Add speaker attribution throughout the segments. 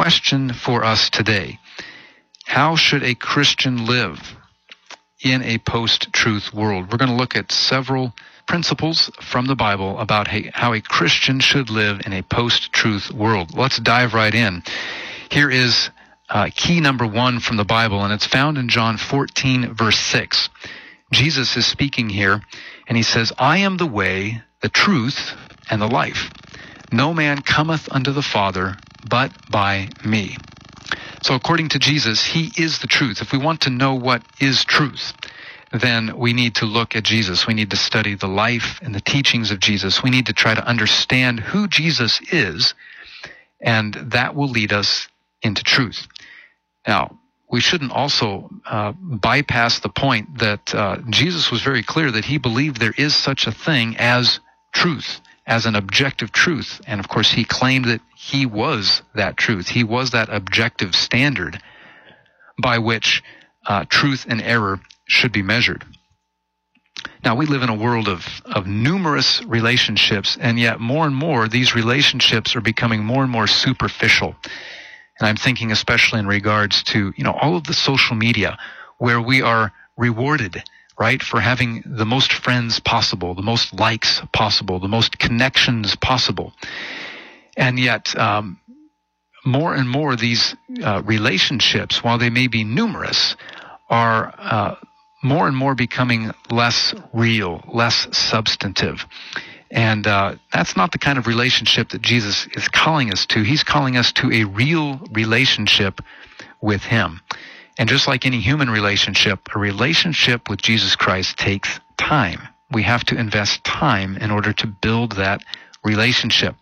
Speaker 1: question for us today: how should a Christian live in a post-truth world? We're going to look at several principles from the Bible about how a Christian should live in a post-truth world. Let's dive right in. Here is key number 1 from the Bible, and it's found in John 14, verse 6. Jesus is speaking here, and he says, "I am the way, the truth, and the life. No man cometh unto the Father but by me." So according to Jesus, he is the truth. If we want to know what is truth, then we need to look at Jesus. We need to study the life and the teachings of Jesus. We need to try to understand who Jesus is, and that will lead us into truth. Now, we shouldn't also bypass the point that Jesus was very clear that he believed there is such a thing as truth, as an objective truth. And of course, he claimed that he was that truth. He was that objective standard by which truth and error should be measured. Now, we live in a world of numerous relationships, and yet more and more these relationships are becoming more and more superficial. And I'm thinking especially in regards to, all of the social media where we are rewarded, right, for having the most friends possible, the most likes possible, the most connections possible. And yet, more and more these relationships, while they may be numerous, are more and more becoming less real, less substantive. And that's not the kind of relationship that Jesus is calling us to. He's calling us to a real relationship with him. And just like any human relationship, a relationship with Jesus Christ takes time. We have to invest time in order to build that relationship.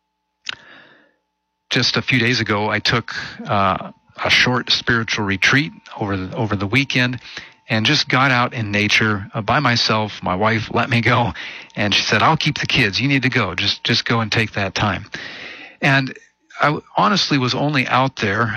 Speaker 1: Just a few days ago, I took a short spiritual retreat over the weekend, and just got out in nature by myself. My wife let me go, and she said, "I'll keep the kids. You need to go. Just go and take that time." And I honestly was only out there,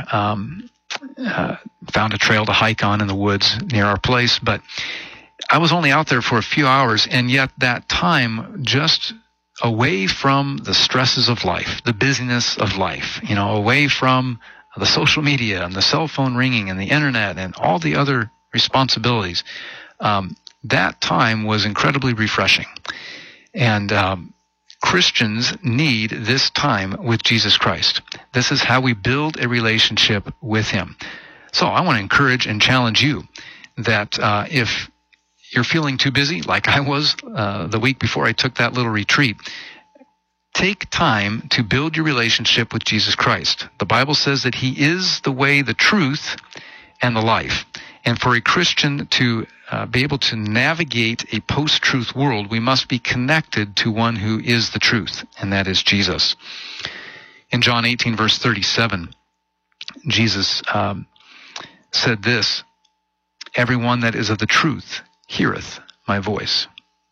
Speaker 1: found a trail to hike on in the woods near our place, but I was only out there for a few hours, and yet that time just away from the stresses of life, the busyness of life, away from the social media and the cell phone ringing and the internet and all the other responsibilities, that time was incredibly refreshing. And Christians need this time with Jesus Christ. This is how we build a relationship with him. So I want to encourage and challenge you that if you're feeling too busy, like I was the week before I took that little retreat, take time to build your relationship with Jesus Christ. The Bible says that he is the way, the truth, and the life. And for a Christian to be able to navigate a post-truth world, we must be connected to one who is the truth, and that is Jesus. In John 18, verse 37, Jesus said this, "Everyone that is of the truth heareth my voice."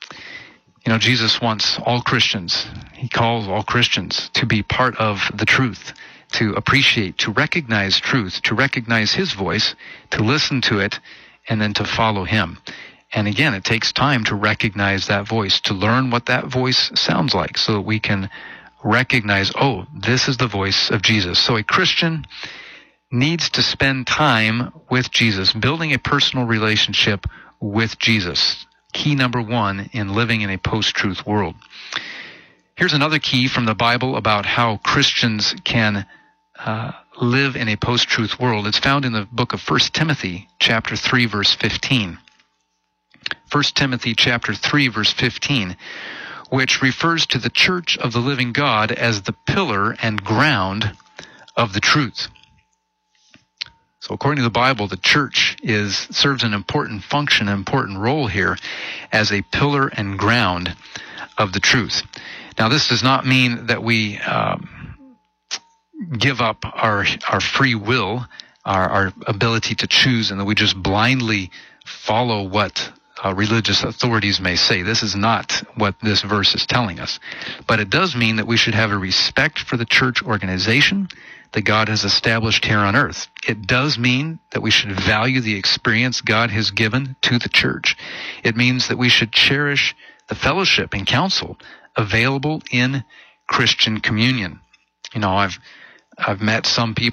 Speaker 1: Jesus wants all Christians, he calls all Christians to be part of the truth, to appreciate, to recognize truth, to recognize his voice, to listen to it, and then to follow him. And again, it takes time to recognize that voice, to learn what that voice sounds like so that we can recognize, oh, this is the voice of Jesus. So a Christian needs to spend time with Jesus, building a personal relationship with Jesus. Key number 1 in living in a post-truth world. Here's another key from the Bible about how Christians can live in a post-truth world. It's found in the book of 1 Timothy chapter 3, verse 15. 1 Timothy chapter 3, verse 15, which refers to the church of the living God as the pillar and ground of the truth. So according to the Bible, the church serves an important function, an important role here as a pillar and ground of the truth. Now, this does not mean that we give up our free will, our ability to choose, and that we just blindly follow what religious authorities may say. This is not what this verse is telling us. But it does mean that we should have a respect for the church organization that God has established here on earth. It does mean that we should value the experience God has given to the church. It means that we should cherish the fellowship and counsel available in Christian communion. I've met some people